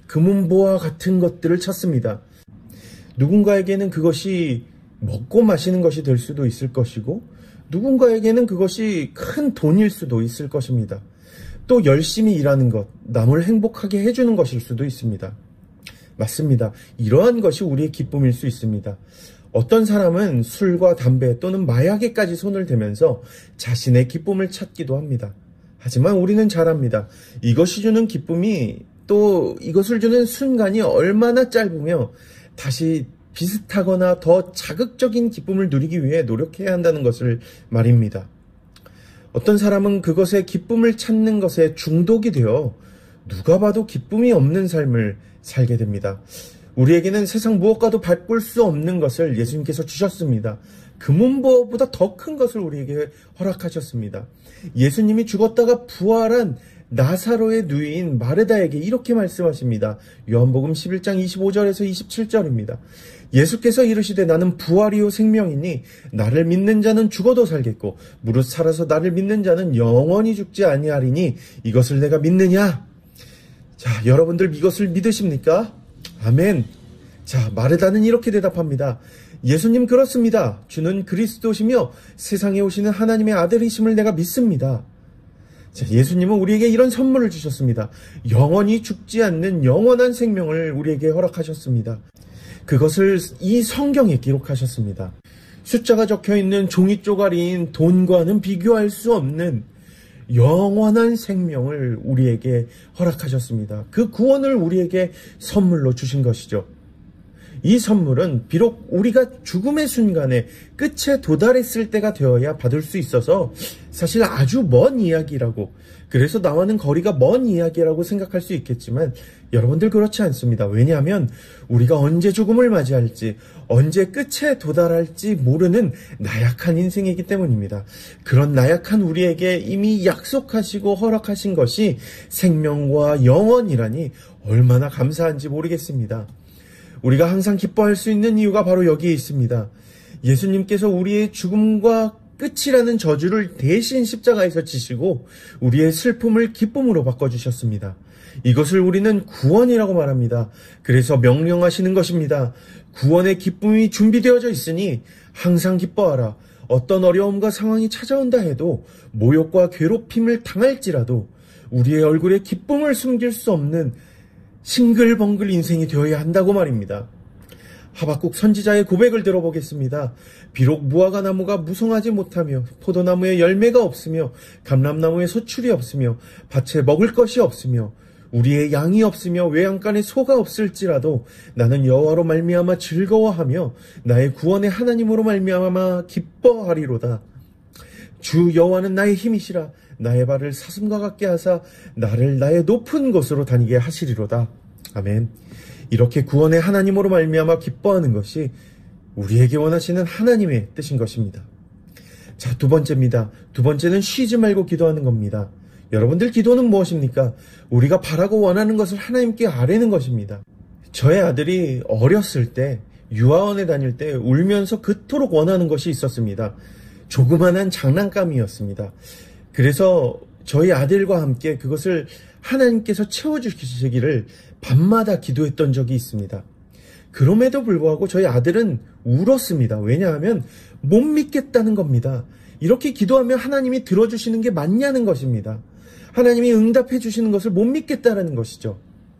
금은보와 같은 것들을 찾습니다. 누군가에게는 그것이 먹고 마시는 것이 될 수도 있을 것이고, 누군가에게는 그것이 큰 돈일 수도 있을 것입니다. 또 열심히 일하는 것, 남을 행복하게 해주는 것일 수도 있습니다. 맞습니다. 이러한 것이 우리의 기쁨일 수 있습니다. 어떤 사람은 술과 담배 또는 마약에까지 손을 대면서 자신의 기쁨을 찾기도 합니다. 하지만 우리는 잘 압니다. 이것이 주는 기쁨이 또 이것을 주는 순간이 얼마나 짧으며 다시 비슷하거나 더 자극적인 기쁨을 누리기 위해 노력해야 한다는 것을 말입니다. 어떤 사람은 그것의 기쁨을 찾는 것에 중독이 되어 누가 봐도 기쁨이 없는 삶을 살게 됩니다. 우리에게는 세상 무엇과도 바꿀 수 없는 것을 예수님께서 주셨습니다. 금은보보다 더 큰 것을 우리에게 허락하셨습니다. 예수님이 죽었다가 부활한 나사로의 누이인 마르다에게 이렇게 말씀하십니다. 요한복음 11장 25절에서 27절입니다. 예수께서 이르시되 나는 부활이요 생명이니 나를 믿는 자는 죽어도 살겠고 무릇 살아서 나를 믿는 자는 영원히 죽지 아니하리니 이것을 내가 믿느냐? 자, 여러분들 이것을 믿으십니까? 아멘. 자, 마르다는 이렇게 대답합니다. 예수님 그렇습니다. 주는 그리스도시며 세상에 오시는 하나님의 아들이심을 내가 믿습니다. 자, 예수님은 우리에게 이런 선물을 주셨습니다. 영원히 죽지 않는 영원한 생명을 우리에게 허락하셨습니다. 그것을 이 성경에 기록하셨습니다. 숫자가 적혀있는 종이 쪼가리인 돈과는 비교할 수 없는 영원한 생명을 우리에게 허락하셨습니다. 그 구원을 우리에게 선물로 주신 것이죠. 이 선물은 비록 우리가 죽음의 순간에 끝에 도달했을 때가 되어야 받을 수 있어서 사실 아주 먼 이야기라고, 그래서 나와는 거리가 먼 이야기라고 생각할 수 있겠지만 여러분들 그렇지 않습니다. 왜냐하면 우리가 언제 죽음을 맞이할지, 언제 끝에 도달할지 모르는 나약한 인생이기 때문입니다. 그런 나약한 우리에게 이미 약속하시고 허락하신 것이 생명과 영원이라니 얼마나 감사한지 모르겠습니다. 우리가 항상 기뻐할 수 있는 이유가 바로 여기에 있습니다. 예수님께서 우리의 죽음과 끝이라는 저주를 대신 십자가에서 지시고 우리의 슬픔을 기쁨으로 바꿔주셨습니다. 이것을 우리는 구원이라고 말합니다. 그래서 명령하시는 것입니다. 구원의 기쁨이 준비되어져 있으니 항상 기뻐하라. 어떤 어려움과 상황이 찾아온다 해도 모욕과 괴롭힘을 당할지라도 우리의 얼굴에 기쁨을 숨길 수 없는 싱글벙글 인생이 되어야 한다고 말입니다. 하박국 선지자의 고백을 들어보겠습니다. 비록 무화과 나무가 무성하지 못하며 포도나무에 열매가 없으며 감람나무에 소출이 없으며 밭에 먹을 것이 없으며 우리의 양이 없으며 외양간에 소가 없을지라도 나는 여호와로 말미암아 즐거워하며 나의 구원의 하나님으로 말미암아 기뻐하리로다. 주 여호와는 나의 힘이시라. 나의 발을 사슴과 같게 하사 나를 나의 높은 곳으로 다니게 하시리로다. 아멘. 이렇게 구원의 하나님으로 말미암아 기뻐하는 것이 우리에게 원하시는 하나님의 뜻인 것입니다. 자, 두 번째입니다. 두 번째는 쉬지 말고 기도하는 겁니다. 여러분들 기도는 무엇입니까? 우리가 바라고 원하는 것을 하나님께 아뢰는 것입니다. 저의 아들이 어렸을 때 유아원에 다닐 때 울면서 그토록 원하는 것이 있었습니다. 조그만한 장난감이었습니다. 그래서 저희 아들과 함께 그것을 하나님께서 채워주시기를 밤마다 기도했던 적이 있습니다. 그럼에도 불구하고 저희 아들은 울었습니다. 왜냐하면 못 믿겠다는 겁니다. 이렇게 기도하면 하나님이 들어주시는 게 맞냐는 것입니다. 하나님이 응답해 주시는 것을 못 믿겠다는 것이죠.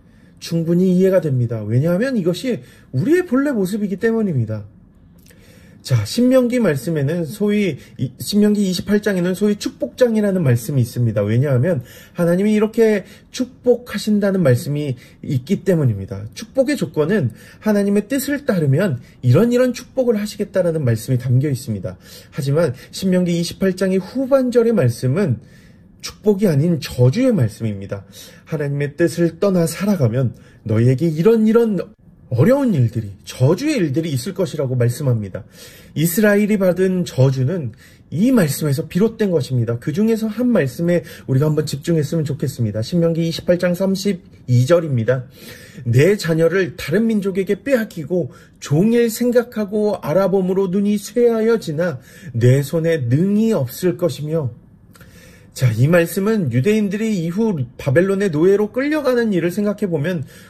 충분히 이해가 됩니다. 왜냐하면 이것이 우리의 본래 모습이기 때문입니다. 자, 신명기 말씀에는 신명기 28장에는 소위 축복장이라는 말씀이 있습니다. 왜냐하면 하나님이 이렇게 축복하신다는 말씀이 있기 때문입니다. 축복의 조건은 하나님의 뜻을 따르면 이런 축복을 하시겠다라는 말씀이 담겨 있습니다. 하지만 신명기 28장의 후반절의 말씀은 축복이 아닌 저주의 말씀입니다. 하나님의 뜻을 떠나 살아가면 너희에게 이런 어려운 일들이, 저주의 일들이 있을 것이라고 말씀합니다. 이스라엘이 받은 저주는 이 말씀에서 비롯된 것입니다. 그 중에서 한 말씀에 우리가 한번 집중했으면 좋겠습니다. 신명기 28장 32절입니다. 내 자녀를 다른 민족에게 빼앗기고 종일 생각하고 알아봄으로 눈이 쇠하여지나 내 손에 능이 없을 것이며. 자, 이 말씀은 유대인들이 이후 바벨론의 노예로 끌려가는 일을 생각해보면